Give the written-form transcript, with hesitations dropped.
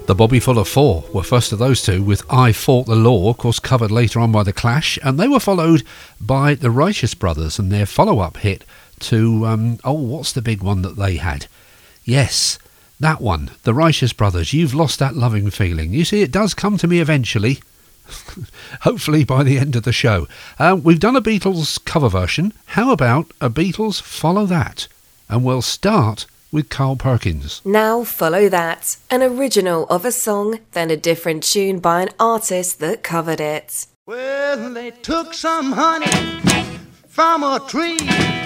The Bobby Fuller Four were first of those two, with I Fought the Law, of course covered later on by The Clash, and they were followed by the Righteous Brothers and their follow-up hit to, what's the big one that they had? Yes, that one, the Righteous Brothers, You've Lost That Loving Feeling. You see, it does come to me eventually, hopefully by the end of the show. We've done a Beatles cover version. How about a Beatles Follow That? And we'll start with Carl Perkins. Now Follow That, an original of a song, then a different tune by an artist that covered it. Well, they took some honey from a tree.